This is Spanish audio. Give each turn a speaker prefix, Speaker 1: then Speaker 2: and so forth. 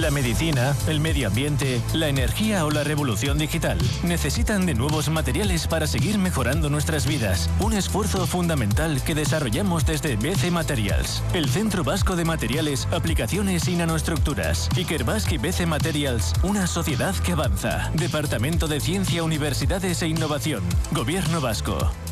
Speaker 1: La medicina, el medio ambiente, la energía o la revolución digital necesitan de nuevos materiales para seguir mejorando nuestras vidas. Un esfuerzo fundamental que desarrollamos desde BC Materials, el Centro Vasco de Materiales, Aplicaciones y Nanoestructuras. Ikerbasque BC Materials, una sociedad que avanza. Departamento de Ciencia, Universidades e Innovación. Gobierno Vasco.